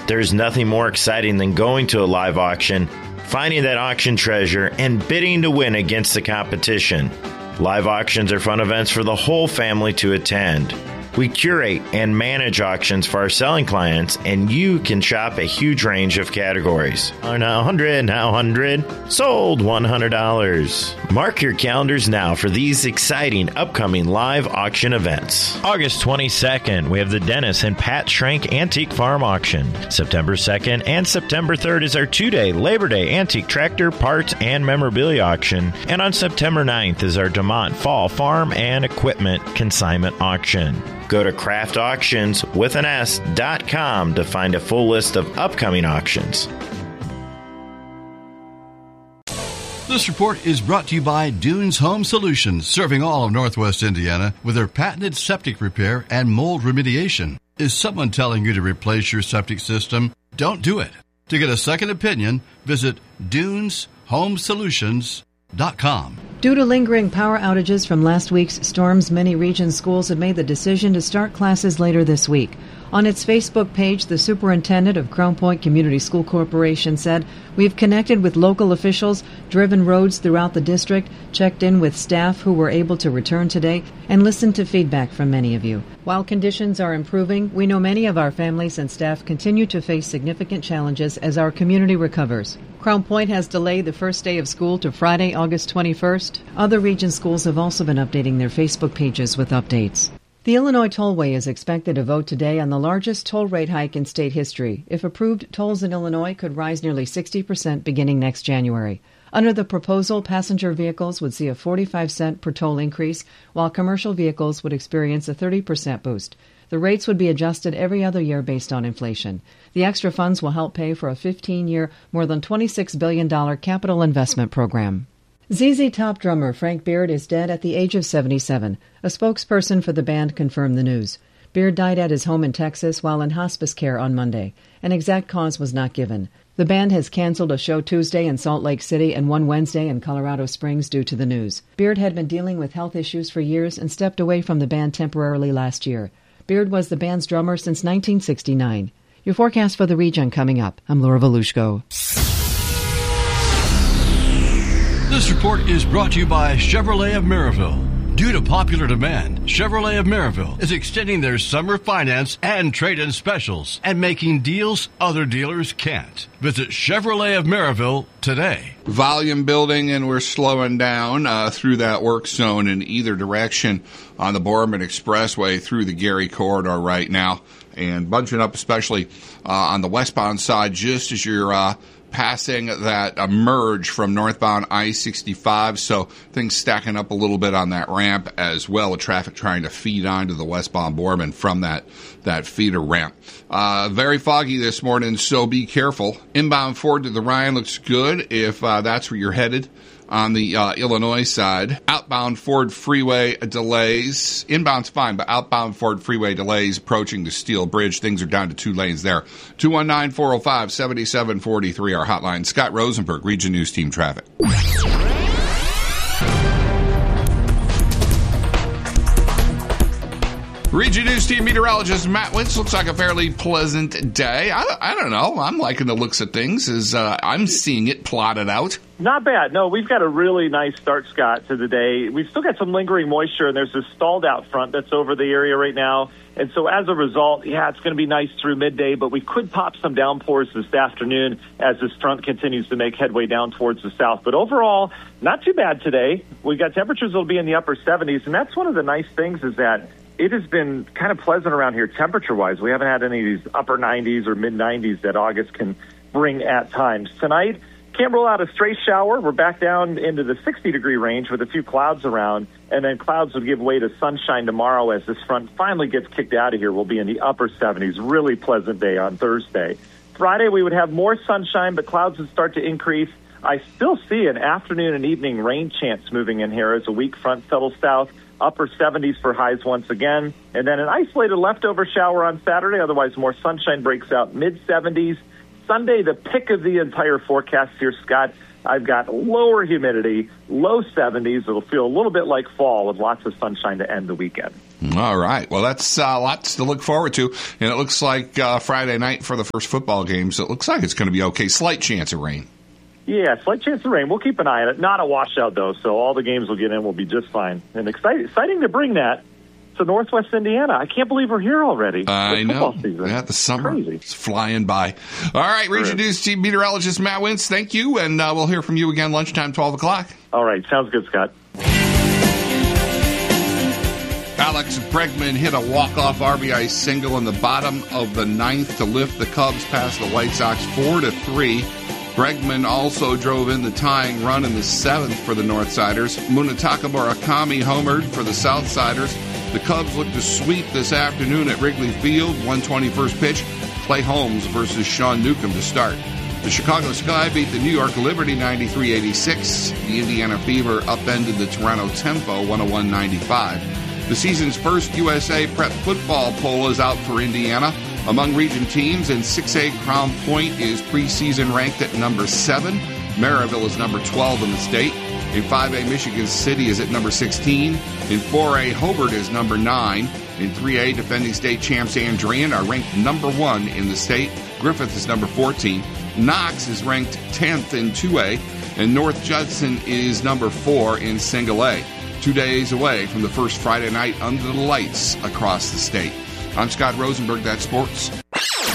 There's nothing more exciting than going to a live auction, finding that auction treasure, and bidding to win against the competition. Live auctions are fun events for the whole family to attend. We curate and manage auctions for our selling clients, and you can shop a huge range of categories. Now 100, sold $100. Mark your calendars now for these exciting upcoming live auction events. August 22nd, we have the Dennis and Pat Schrank Antique Farm Auction. September 2nd and September 3rd is our 2-day Labor Day Antique Tractor, Parts, and Memorabilia Auction. And on September 9th is our DeMont Fall Farm and Equipment Consignment Auction. Go to craftauctions.com to find a full list of upcoming auctions. This report is brought to you by Dunes Home Solutions, serving all of Northwest Indiana with their patented septic repair and mold remediation. Is someone telling you to replace your septic system? Don't do it. To get a second opinion, visit DunesHomeSolutions.com. Due to lingering power outages from last week's storms, many region schools have made the decision to start classes later this week. On its Facebook page, the superintendent of Crown Point Community School Corporation said, "We've connected with local officials, driven roads throughout the district, checked in with staff who were able to return today, and listened to feedback from many of you. While conditions are improving, we know many of our families and staff continue to face significant challenges as our community recovers." Crown Point has delayed the first day of school to Friday, August 21st. Other region schools have also been updating their Facebook pages with updates. The Illinois Tollway is expected to vote today on the largest toll rate hike in state history. If approved, tolls in Illinois could rise nearly 60% beginning next January. Under the proposal, passenger vehicles would see a 45-cent per toll increase, while commercial vehicles would experience a 30% boost. The rates would be adjusted every other year based on inflation. The extra funds will help pay for a 15-year, more than $26 billion capital investment program. ZZ Top drummer Frank Beard is dead at the age of 77. A spokesperson for the band confirmed the news. Beard died at his home in Texas while in hospice care on Monday. An exact cause was not given. The band has canceled a show Tuesday in Salt Lake City and one Wednesday in Colorado Springs due to the news. Beard had been dealing with health issues for years and stepped away from the band temporarily last year. Beard was the band's drummer since 1969. Your forecast for the region coming up. I'm Laura Volushko. This report is brought to you by Chevrolet of Maryville. Due to popular demand, Chevrolet of Maryville is extending their summer finance and trade-in specials and making deals other dealers can't. Visit Chevrolet of Maryville today. Volume building, and we're slowing down through that work zone in either direction on the Boardman Expressway through the Gary corridor right now, and bunching up especially on the westbound side just as you're passing that merge from northbound I-65, so things stacking up a little bit on that ramp as well, with traffic trying to feed onto the westbound Boardman from that feeder ramp. Very foggy this morning, so be careful. Inbound Ford to the Ryan looks good if that's where you're headed. On the Illinois side, outbound Ford Freeway delays. Inbound's fine, but outbound Ford Freeway delays approaching the Steel Bridge. Things are down to 2 lanes there. 219-405-7743, our hotline. Scott Rosenberg, Region News Team Traffic. Region News Team meteorologist Matt Witz. Looks like a fairly pleasant day. I don't know. I'm liking the looks of things as I'm seeing it plotted out. Not bad. No, we've got a really nice start, Scott, to the day. We've still got some lingering moisture, and there's this stalled out front that's over the area right now. And so as a result, it's going to be nice through midday, but we could pop some downpours this afternoon as this front continues to make headway down towards the south. But overall, not too bad today. We've got temperatures that will be in the upper 70s, and that's one of the nice things is that it has been kind of pleasant around here temperature-wise. We haven't had any of these upper 90s or mid-90s that August can bring at times. Tonight, can't rule out a stray shower. We're back down into the 60-degree range with a few clouds around, and then clouds will give way to sunshine tomorrow as this front finally gets kicked out of here. We'll be in the upper 70s. Really pleasant day on Thursday. Friday, we would have more sunshine, but clouds would start to increase. I still see an afternoon and evening rain chance moving in here as a weak front settles south. Upper 70s for highs once again. And then an isolated leftover shower on Saturday. Otherwise, more sunshine breaks out, mid-70s. Sunday, the pick of the entire forecast here, Scott. I've got lower humidity, low 70s. It'll feel a little bit like fall with lots of sunshine to end the weekend. All right. Well, that's lots to look forward to. And it looks like Friday night for the first football games, it looks like it's going to be okay. Slight chance of rain. Yeah, slight chance of rain. We'll keep an eye on it. Not a washout, though, so all the games we'll get in will be just fine. And exciting to bring that to Northwest Indiana. I can't believe we're here already. I know. Season. Yeah, the summer is flying by. All right, Region News Team meteorologist Matt Wintz, thank you, and we'll hear from you again lunchtime, 12 o'clock. All right, sounds good, Scott. Alex Bregman hit a walk-off RBI single in the bottom of the ninth to lift the Cubs past the White Sox 4-3. Bregman also drove in the tying run in the seventh for the Northsiders. Munetaka Murakami homered for the Southsiders. The Cubs look to sweep this afternoon at Wrigley Field. 121st pitch, Clay Holmes versus Sean Newcomb to start. The Chicago Sky beat the New York Liberty 93-86. The Indiana Fever upended the Toronto Tempo 101-95. The season's first USA Prep football poll is out for Indiana. Among region teams, in 6A, Crown Point is preseason ranked at number 7. Maryville is number 12 in the state. In 5A, Michigan City is at number 16. In 4A, Hobart is number 9. In 3A, defending state champs Andrean are ranked number 1 in the state. Griffith is number 14. Knox is ranked 10th in 2A. And North Judson is number 4 in single A. 2 days away from the first Friday night under the lights across the state. I'm Scott Rosenberg, that's sports.